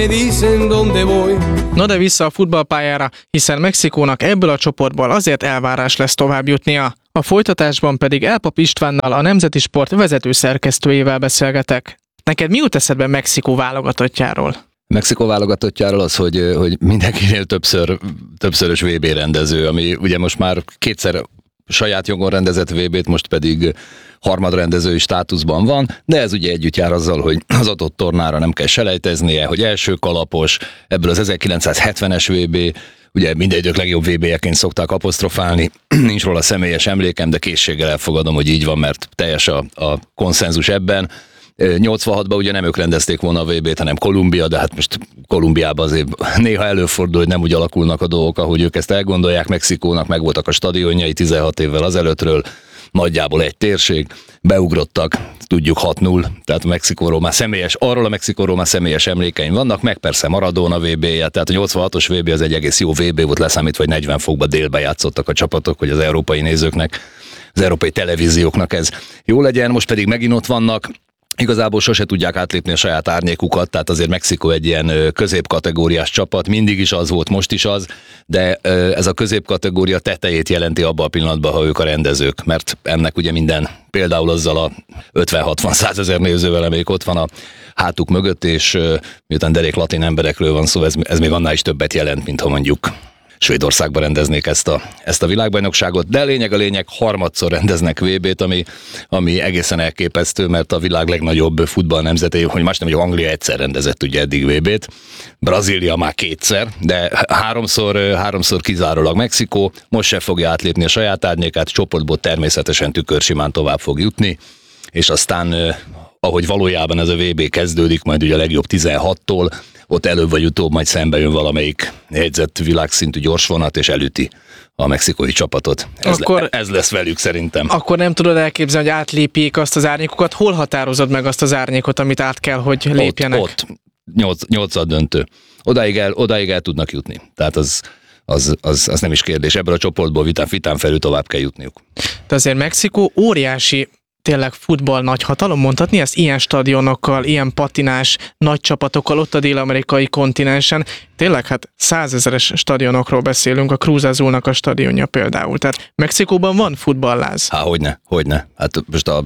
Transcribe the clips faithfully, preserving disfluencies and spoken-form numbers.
No de vissza a futballpályára, hiszen Mexikónak ebből a csoportból azért elvárás lesz tovább jutnia. A folytatásban pedig Elpap Istvánnal, a Nemzeti Sport vezető szerkesztőjével beszélgetek. Neked mi jut eszedbe Mexikó válogatottjáról? Mexikó válogatottjáról az, hogy, hogy mindenkinél többször, többszörös vé bé rendező, ami ugye most már kétszer saját jogon rendezett vé bét, most pedig harmadrendezői státuszban van, de ez ugye együtt jár azzal, hogy az adott tornára nem kell selejteznie, hogy első kalapos, ebből az ezerkilencszázhetvenes vé bé, ugye mindegyik legjobb vé béjeként szokták apostrofálni, nincs róla személyes emlékem, de készséggel elfogadom, hogy így van, mert teljes a, a konszenzus ebben. nyolcvanhatban ugye nem ők rendezték volna a vé bét, hanem Kolumbia, de hát most Kolumbiában azért néha előfordul, hogy nem úgy alakulnak a dolgok, ahogy ők ezt elgondolják. Mexikónak megvoltak a stadionjai tizenhat évvel azelőttről, nagyjából egy térség, beugrottak, tudjuk hat null, tehát a Mexikóról már személyes, arról a Mexikóról már személyes emlékeim vannak, meg persze Maradona vé béje, tehát a nyolcvanhatos vé bé az egy egész jó vé bé volt, leszámítva, hogy negyven fokba délbe játszottak a csapatok, hogy az európai nézőknek, az európai televízióknak ez jó legyen, most pedig megint ott vannak. Igazából sose tudják átlépni a saját árnyékukat, tehát azért Mexikó egy ilyen középkategóriás csapat, mindig is az volt, most is az, de ez a középkategória tetejét jelenti abban a pillanatban, ha ők a rendezők, mert ennek ugye minden, például azzal a ötven-hatvan-százezer nézővel, amelyik ott van a hátuk mögött, és miután derék latin emberekről van szó, ez, ez még annál is többet jelent, mint ha mondjuk Svédországban rendeznék ezt a, ezt a világbajnokságot, de a lényeg a lényeg, harmadszor rendeznek vé bét, ami, ami egészen elképesztő, mert a világ legnagyobb futball nemzetei, hogy más nem, hogy Anglia egyszer rendezett ugye eddig vé bét, Brazília már kétszer, de háromszor, háromszor kizárólag Mexikó, most se fogja átlépni a saját árnyékát, csoportból természetesen tükörsimán tovább fog jutni, és aztán ahogy valójában ez a vé bé kezdődik, majd ugye a legjobb tizenhattól, ott előbb vagy utóbb majd szembe jön valamelyik jegyzett világszintű gyorsvonat, és elüti a mexikói csapatot. Ez, akkor, le, ez lesz velük szerintem. Akkor nem tudod elképzelni, hogy átlépjék azt az árnyékokat. Hol határozod meg azt az árnyékot, amit át kell, hogy lépjenek? Ott, ott. Nyolc, nyolcad döntő. Odáig el, odáig el tudnak jutni. Tehát az, az, az, az nem is kérdés. Ebből a csoportból vitán, vitán felül tovább kell jutniuk. De azért Mexikó óriási, tényleg futball nagy hatalom, mondhatni ezt, ilyen stadionokkal, ilyen patinás nagy csapatokkal ott a dél-amerikai kontinensen. Tényleg hát százezeres stadionokról beszélünk, a Cruz Azulnak a stadionja például. Tehát Mexikóban van futballláz. Há, hogyne, hogyne. Hát most a,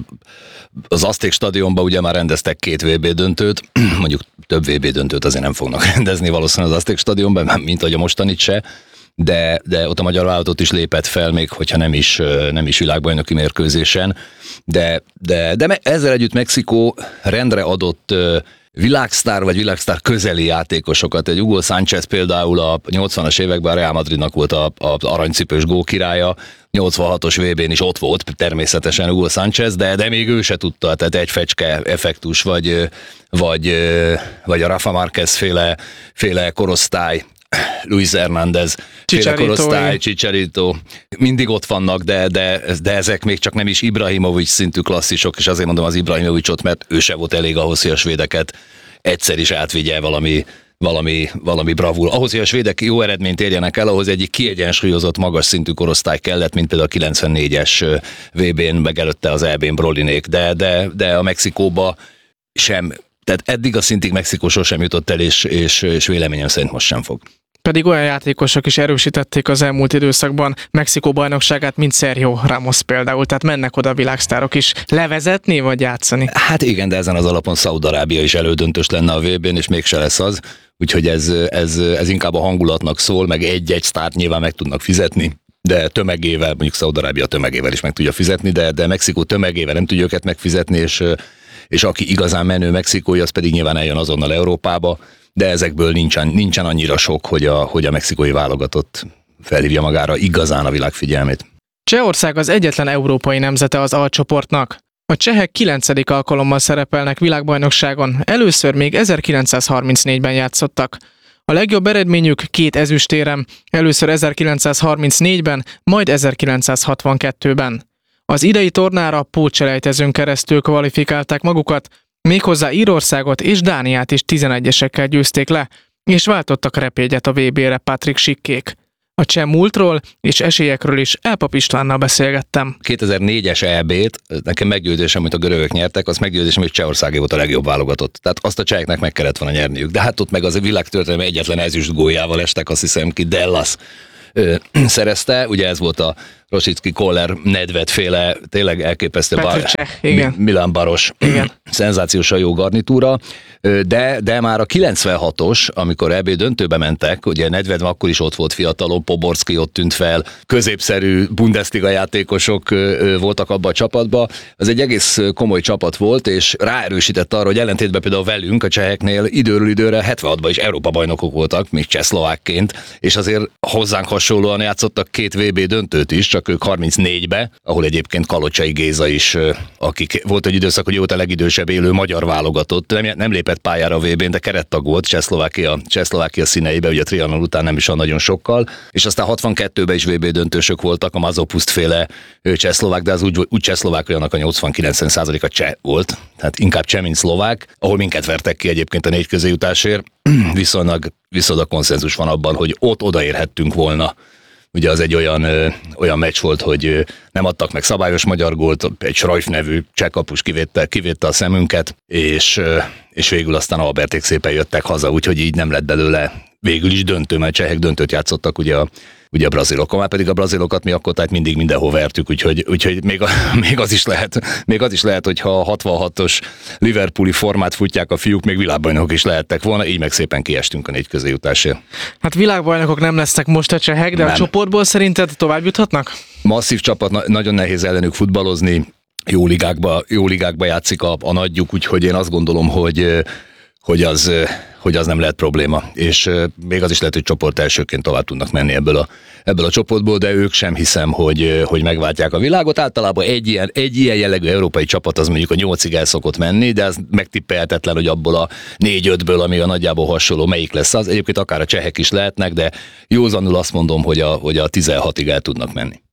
az Azték stadionban ugye már rendeztek két vé bé döntőt, mondjuk több vé bé döntőt azért nem fognak rendezni valószínűleg az Azték stadionban, mint ahogy a mostanit se. De, de ott a magyar válogatott is lépett fel, még hogyha nem is, nem is világbajnoki mérkőzésen. De, de, de ezzel együtt Mexikó rendre adott világsztár vagy világsztár közeli játékosokat. Egy Hugo Sánchez például a nyolcvanas években a Real Madridnak volt a, a aranycipős gólkirálya, nyolcvanhatos vé bén is ott volt természetesen Hugo Sánchez, de, de még ő se tudta, tehát egy fecske effektus, vagy, vagy, vagy a Rafa Márquez féle, féle korosztály, Luis Hernández, féle korosztály, Chicharito, mindig ott vannak, de, de, de ezek még csak nem is Ibrahimovic szintű klasszisok, és azért mondom az Ibrahimovicot, mert ő se volt elég ahhoz, hogy a svédeket egyszer is átvigye valami, valami, valami bravúr. Ahhoz, hogy a svédek jó eredményt érjenek el, ahhoz egyik kiegyensúlyozott, magas szintű korosztály kellett, mint például a kilencvennégyes vé bén, meg előtte az é bén Brolinék, de, de, de a Mexikóba sem. Tehát eddig a szintig Mexikó sosem jutott el, és, és, és véleményem szerint most sem fog. Pedig olyan játékosok is erősítették az elmúlt időszakban Mexikó bajnokságát, mint Sergio Ramos például, tehát mennek oda a világsztárok is levezetni, vagy játszani? Hát igen, de ezen az alapon Szaúd-Arábia is elődöntős lenne a vé bén, és mégse lesz az, úgyhogy ez, ez, ez inkább a hangulatnak szól, meg egy-egy sztárt nyilván meg tudnak fizetni, de tömegével, mondjuk Szaúd-Arábia tömegével is meg tudja fizetni, de, de Mexikó tömegével nem tudja őket megfizetni, és és aki igazán menő mexikói, az pedig nyilván eljön azonnal Európába, de ezekből nincsen, nincsen annyira sok, hogy a, hogy a mexikói válogatott felhívja magára igazán a világ figyelmét. Csehország az egyetlen európai nemzete az A-csoportnak. A csehek kilencedik alkalommal szerepelnek világbajnokságon, először még ezerkilencszázharmincnégyben játszottak. A legjobb eredményük két ezüstérem, először ezerkilencszázharmincnégyben, majd ezerkilencszázhatvankettőben. Az idei tornára pótselejtezőn keresztül kvalifikálták magukat, méghozzá Írországot és Dániát is tizenegyesekkel győzték le, és váltottak repégyet a vé bére Patrik Schickék. A cseh múltról és esélyekről is Elpap Istvánnal beszélgettem. kétezer-négyes é bét, nekem meggyőződésem, amit a görögök nyertek, az meggyőződésem, hogy Csehországé volt a legjobb válogatott. Tehát azt a cseheknek meg kellett volna nyerniük. De hát ott meg az a világtörténelem egyetlen ezüst góljával estek, azt hiszem ki Dallas ö, szerezte. Ugye ez volt a Rosicki, Koller, Nedved féle, tényleg elképesztő Petr Cech, igen. Milan Baros, igen. szenzációsan jó garnitúra, de, de már a kilencvenhatos, amikor é bé döntőbe mentek, ugye Nedved akkor is ott volt fiatalon, Poborski ott tűnt fel, középszerű Bundesliga játékosok voltak abban a csapatban, az egy egész komoly csapat volt, és ráerősített arra, hogy ellentétben például velünk a cseheknél időről időre hetvenhatban is Európa bajnokok voltak, még csehszlovákként, és azért hozzánk hasonlóan játszottak két vé bé döntőt is, csak ők harmincnégybe, ahol egyébként Kalocsai Géza is, akik volt egy időszak, hogy volt a legidősebb élő magyar válogatott, nem, nem lépett pályára a vé bén, de kerettag volt Csehszlovákia, Csehszlovákia színeibe, ugye a Trianon után nem is olyan nagyon sokkal, és aztán hatvankettőben is vé bé döntősök voltak, a Mazopuszt féle csehszlovák, de az úgy, úgy csehszlovák, olyanak a nyolcvan-kilencven százaléka cseh volt, tehát inkább cseh, mint szlovák, ahol minket vertek ki egyébként a négy közéjutásért, viszonylag viszonylag konszenzus van abban, hogy ott odaérhettünk volna. Ugye az egy olyan, ö, olyan meccs volt, hogy ö, nem adtak meg szabályos magyar gólt, egy Schreif nevű cseh kapus kivétte, kivétte a szemünket, és, ö, és végül aztán Alberték szépen jöttek haza, úgyhogy így nem lett belőle végül is döntő, mert csehek döntőt játszottak ugye a, ugye a brazilokon, már pedig a brazilokat mi akkor tehát mindig mindenhol vertük, úgyhogy, úgyhogy még, a, még, az is lehet, még az is lehet, hogyha a hatvanhatos Liverpooli formát futják a fiúk, még világbajnokok is lehettek volna, így meg szépen kiestünk a négy közéjutásért. Hát világbajnokok nem lesznek most a csehek, de nem. A csoportból szerinted tovább juthatnak? Masszív csapat, na- nagyon nehéz ellenük futballozni, jó ligákba, jó ligákba játszik a, a nagyjuk, úgyhogy én azt gondolom, hogy hogy az, hogy az nem lehet probléma. És még az is lehet, hogy csoport elsőként tovább tudnak menni ebből a, ebből a csoportból, de ők sem hiszem, hogy, hogy megváltják a világot. Általában egy ilyen, egy ilyen jellegű európai csapat az mondjuk a nyolcig el szokott menni, de az megtippelhetetlen, hogy abból a négy-ötből, ami a nagyjából hasonló, melyik lesz az. Egyébként akár a csehek is lehetnek, de józanul azt mondom, hogy a, hogy a tizenhatig el tudnak menni.